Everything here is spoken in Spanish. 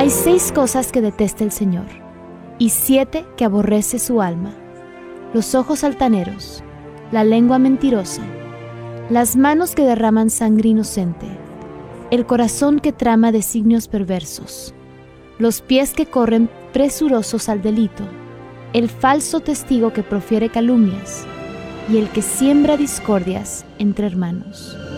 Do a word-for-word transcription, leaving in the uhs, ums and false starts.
Hay seis cosas que detesta el Señor, y siete que aborrece su alma: los ojos altaneros, la lengua mentirosa, las manos que derraman sangre inocente, el corazón que trama designios perversos, los pies que corren presurosos al delito, el falso testigo que profiere calumnias y el que siembra discordias entre hermanos.